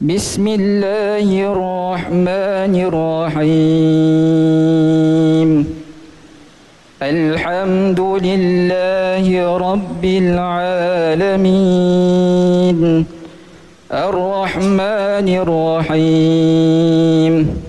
بسم الله الرحمن الرحيم. الحمد لله رب العالمين. الرحمن الرحيم